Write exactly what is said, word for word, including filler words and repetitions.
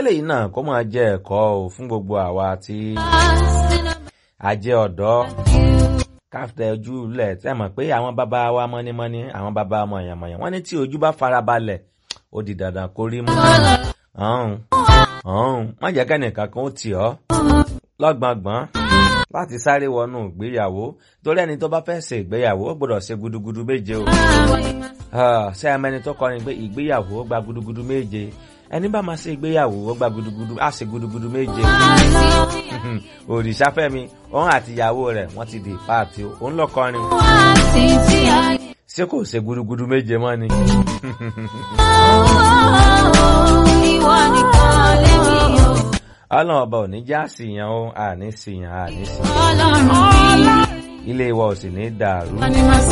kélé náà kó máa jẹ́ ẹ̀kọ́ o fún gbogbo àwa tí a jẹ́ ọ̀dọ́ káfíńtà ojú lẹ̀ tí a mọ̀ pé àwọn bàbá wa mọ́nímọ́ní àwọn bàbá mọ̀yànmọ̀yàn wọ́n ní tí ojú bá farabalẹ̀ ó di dandan kó rí mú. ọ̀hún ọ̀hún má jẹ́ kẹ́nìkan kan ó tì ọ́ lọ́gbọ̀ngbọ̀n láti sáré wọnú ìgbéyàwó torí ẹni tó bá fẹ́ ṣe ìgbéyàwó ó gbọ́dọ̀ ṣe gudugudu méje o. ṣé ẹ mẹ́ni tó kọrin pé ìgbéyàwó ó gba gudugudu méje ẹni bá máa ṣe ìgbéyàwó ó gba gudugudu á ṣe gudugudu méje. Òrìṣàfẹ́mi òun àti ìyàwó rẹ̀ wọ́n ti di páàtì òun lọ kọrin. ṣé kò ṣe gudugudu méje mọ́ ni. Ọlọ́run ọba ò ní já síyàn o àní síyàn àní síyàn ilé wa ò sì ní dàrú.